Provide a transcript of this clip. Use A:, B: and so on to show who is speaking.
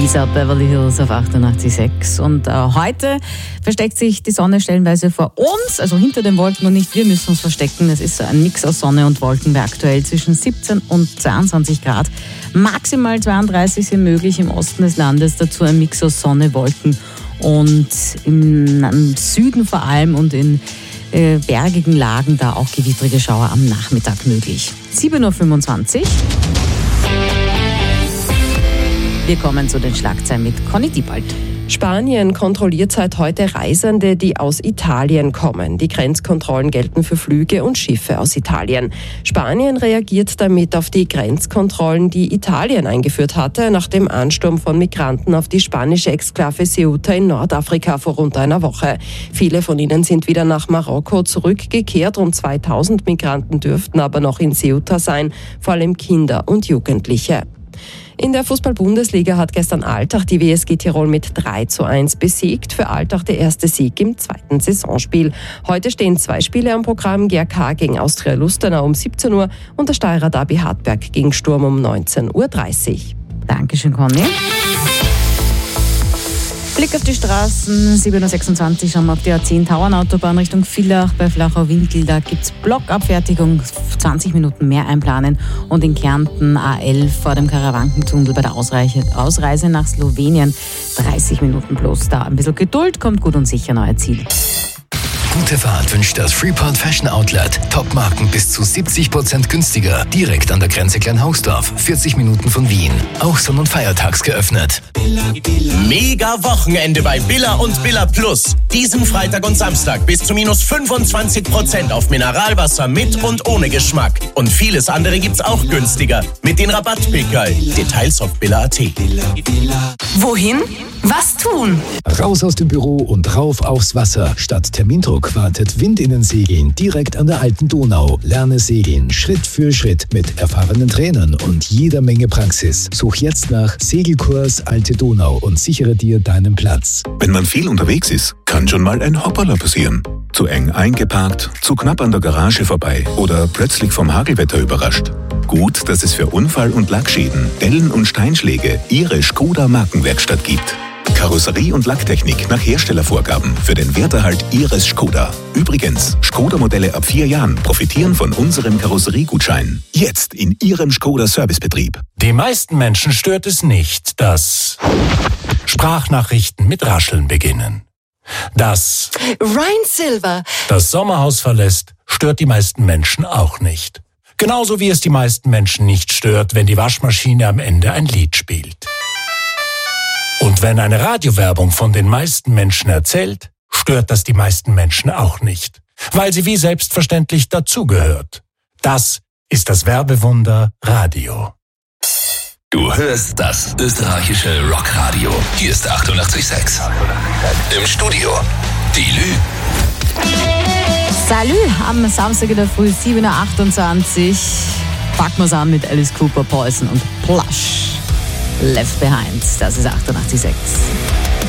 A: Lisa Beverly Hills auf 88,6. Und heute versteckt sich die Sonne stellenweise vor uns, also hinter den Wolken, und nicht wir müssen uns verstecken. Es ist so ein Mix aus Sonne und Wolken, bei aktuell zwischen 17 und 22 Grad. Maximal 32 sind möglich im Osten des Landes, dazu ein Mix aus Sonne, Wolken und im Süden vor allem und in bergigen Lagen da auch gewittrige Schauer am Nachmittag möglich. 7.25 Uhr. Wir kommen zu den Schlagzeilen mit Conny Diebald.
B: Spanien kontrolliert seit heute Reisende, die aus Italien kommen. Die Grenzkontrollen gelten für Flüge und Schiffe aus Italien. Spanien reagiert damit auf die Grenzkontrollen, die Italien eingeführt hatte, nach dem Ansturm von Migranten auf die spanische Exklave Ceuta in Nordafrika vor rund einer Woche. Viele von ihnen sind wieder nach Marokko zurückgekehrt. Rund 2000 Migranten dürften aber noch in Ceuta sein, vor allem Kinder und Jugendliche. In der Fußball-Bundesliga hat gestern Altach die WSG Tirol mit 3:1 besiegt. Für Altach der erste Sieg im zweiten Saisonspiel. Heute stehen 2 Spiele am Programm: GRK gegen Austria Lustenau um 17 Uhr und der Steirer Derby Hartberg gegen Sturm um 19:30 Uhr.
A: Dankeschön, Conny. Blick auf die Straßen, 7.26 Uhr, schauen wir auf die A10 Tauernautobahn Richtung Villach bei Flachau-Winkel. Da gibt es Blockabfertigung, 20 Minuten mehr einplanen. Und in Kärnten A11 vor dem Karawankentunnel bei der Ausreise nach Slowenien 30 Minuten plus. Da ein bisschen Geduld, kommt gut und sicher euer Ziel.
C: Gute Fahrt wünscht das Freeport Fashion Outlet. Top-Marken bis zu 70% günstiger. Direkt an der Grenze Kleinhausdorf, 40 Minuten von Wien. Auch sonn- und feiertags geöffnet.
D: Mega Wochenende bei Billa und Billa Plus. Diesen Freitag und Samstag bis zu minus 25% auf Mineralwasser mit und ohne Geschmack. Und vieles andere gibt's auch günstiger mit den Rabattpickerl. Details auf billa.at.
E: Wohin? Was tun?
C: Raus aus dem Büro und rauf aufs Wasser. Statt Termindruck wartet Wind in den Segeln direkt an der alten Donau. Lerne segeln Schritt für Schritt mit erfahrenen Trainern und jeder Menge Praxis. Such jetzt nach Segelkurs Alte Donau und sichere dir deinen Platz.
F: Wenn man viel unterwegs ist, kann schon mal ein Hopperler passieren. Zu eng eingeparkt, zu knapp an der Garage vorbei oder plötzlich vom Hagelwetter überrascht. Gut, dass es für Unfall- und Lackschäden, Dellen und Steinschläge Ihre Skoda Markenwerkstatt gibt. Karosserie und Lacktechnik nach Herstellervorgaben für den Werterhalt Ihres Skoda. Übrigens, Skoda-Modelle ab 4 Jahren profitieren von unserem Karosseriegutschein. Jetzt in Ihrem Skoda-Servicebetrieb.
G: Die meisten Menschen stört es nicht, dass Sprachnachrichten mit Rascheln beginnen. Dass
E: Ryan Silver
G: das Sommerhaus verlässt, stört die meisten Menschen auch nicht. Genauso wie es die meisten Menschen nicht stört, wenn die Waschmaschine am Ende ein Lied spielt. Und wenn eine Radiowerbung von den meisten Menschen erzählt, stört das die meisten Menschen auch nicht, weil sie wie selbstverständlich dazugehört. Das ist das Werbewunder Radio.
C: Du hörst das österreichische Rockradio. Hier ist 88,6. Im Studio die Lü.
A: Salut, am Samstag in der Früh, 7.28 Uhr. Packen wir es an mit Alice Cooper, Poison und Plush. Left Behind, das ist 88,6.